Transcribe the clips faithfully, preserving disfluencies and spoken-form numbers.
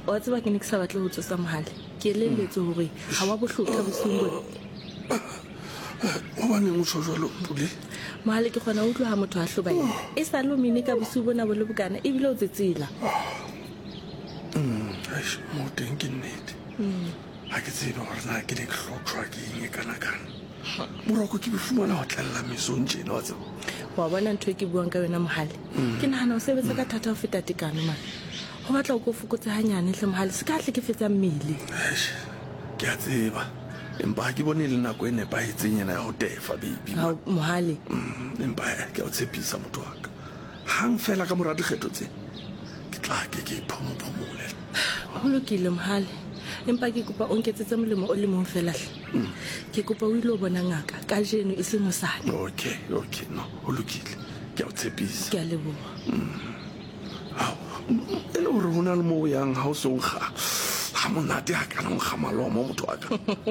wa tseba ke ne ke sa batle ho tsosa mohale ke elelletse hore ha wa bohlokwa bosiung bona. O bane mo tshojalo pule mohale ke khona o tloha motho a hlobaela e sa lo mine ka bosiu bona bo le bokana e bile o tsetsela. mm aish mo teng ke nnete mm ha ke tsebe hore na ke ne ke hlotshwa ke eng kana kana moroko ke befumana ho tlalla mesong tjena wa tseba wa bona ntho e ke buang ka yona mohale ke nahana o sebetsa ka thata ho feta tekano man ho batla o go fokotsa hanyane hle mohale se ka hle ke fetsa mmele. aish ke a tseba empa ke bone le nako ene ba etsenyana ya ho tefa baby ha mohale empa ke o tshepisa motho wa ka hang fela ka mora dikgetho tse ke tla ke ke phomo phomole ho lokile mohale empa ke kopa o nketsetse molemo o le mong fela hle ke kopa o ile o bona ngaka ka jeno e seng mosadi. okay okay no ho lokile ke o tshepisa ke a leboha. ha e le hore hona le mo yang ha o so nkga ha monate ha kana nkga malomo motho wa ka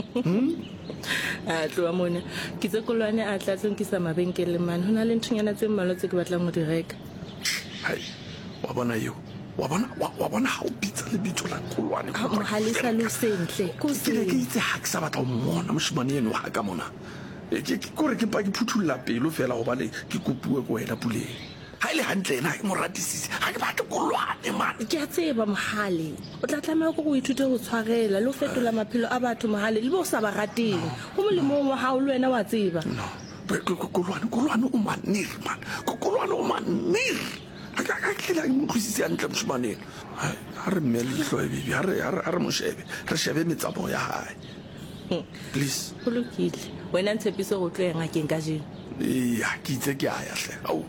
a tloa mona ke tse kolwane a tla tsonkisa mabenkele man hona le nthunyana tse mmalwa tse ke batlang ho di reka. hai wa bona yo wa bona wa bona ha o bitsa le bitso la kolwane mohale sa lo sentle ko se ke itse ha ke sa batla ho mmona moshimane eno ha ka mona ke kore ke pa ke phuthulla pelo fela go bale ke kopuwe go wena puleng ha ile hantle ena ke mo ratisise ha ke batla kolwane man ke a tseba mohale o tla tlameha go go ithute go tshwarela le ho fetola maphelo a batho mohale le bo sa ba rateng go molemong wa hao le wena wa tseba no kolwane kolwane o manir man kolwane o manir ha ka klela ke mo khusitse antle moshimane ha re mmele ihlo e bibi ha re ha re mo shebe re shebe metsabo ya hae please ho lokile wena ntshepiso go tlo yenga ke nka jeno ya ke itse ke a ya hle au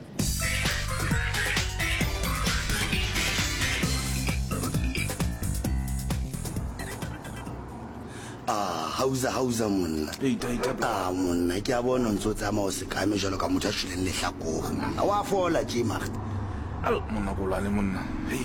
ah hausa hausa monna ei dai ta ah monna ke a bona ntso tsa ma o se kame jalo ka motho a shileng le hlakore monna wa fola jema al monna go la le monna hey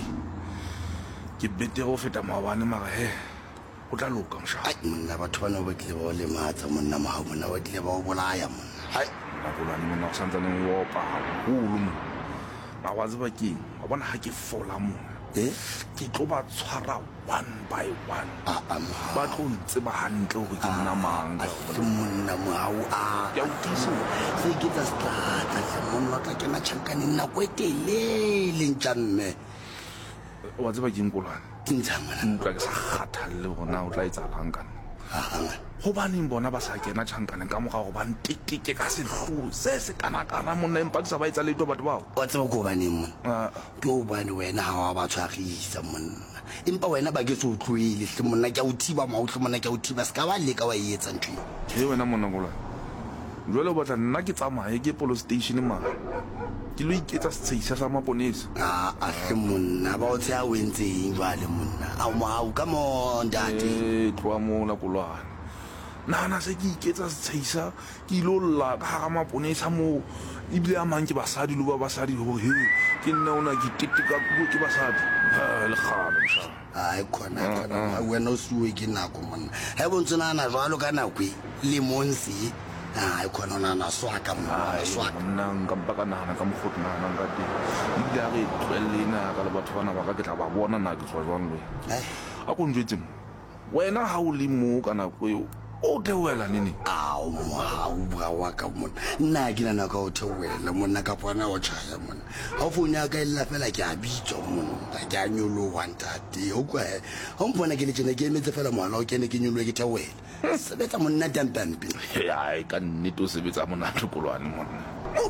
ke bete go feta maabane mara he o tla loka msha ai monna batho bana ba tle ba le matsa monna ma monna wa tle ba o bolaya monna hai monna go la le monna o santsa ne o pa hulu mo ba wa tseba ke wa bona ha ke fola mo eh ke tlo ba tshwara one by one ah ah ba tlo ntse ba hantle go ke nna manga ke monna mo hau a ya utisa se ke tsa strata se monna tla kena chankane nna go etelele ntjamme wa tseba ke nkolwane tintsamana ntwa ke sa kgathalle gona o tla etsalang kana ah go baneng bona ba sa kena chankane ka moga go ba nteteke ka sehloho se se kana kana monna empa ke sa ba etsa leto batho bao wa tseba go baneng Ah, monna ke o bane wena ha wa ba tshwarisa monna empa wena ba ke se o tloile hle monna ke a o thiba mautlo monna ke a o thiba ska ba le ka wa etsa ntwe he wena monna gola jwale o batla nna ke tsamaye ke police station mara ke lo iketsa setshisa sa maponesa ah a hle monna ba o tsaya o entseng jwale monna a mo hau ka mo ntate e tloa mola kolwane nana se ke iketsa setshisa ke ilo lla ka ga maponesa mo ebile a mang ke basadi le ba basadi go he ke nna ona ke teteka go ke basadi ha le kgale msha ai khona khona wena o suwe ke nako monna ha bo ntsona na jwalo ka nako le monsi ai khona na na swaka monna swaka nna nka baka nana ka mogotlo nana nka te ile a re tlwelle na ka le batho bana ba ka ke tla ba bona na ke tswa jwang le ai a go njwetse wena ha o le mo kana go yo o tewela nini ao moa o bua wa ka monna nna ke nana ka o theoela monna ka bona o tshaya monna ha o founa ka illa fela ke a bitswa monna ke a nyolo wa ntate o kwa ha o mpona ke le tsena ke emetse fela moala o kene ke nyolo ke theoela sebetsa monna tampampi ai ka nnete o sebetsa mona tlokolwane monna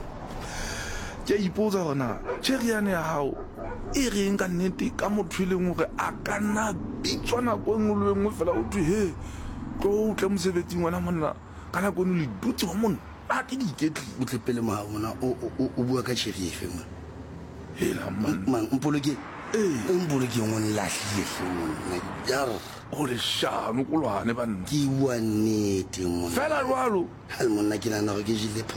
ke ipotsa gona tšheriane ya gago e reng ka nnete ka motho e leng gore a ka nna bitswa nako e nngwe le engwe fela o thwe he tlo o tle mosebetsing wena monna ka nako eno le dutse wa monna a ke diiketli o tle pele moa mona o bua ka tšheri efe monna hela man man mpoloke ee mpoloke ngwe nlahlile hle monna ya o le shano kolwane banna ke bua nnete monna fela jwalo ha monna ke nana gore ke jile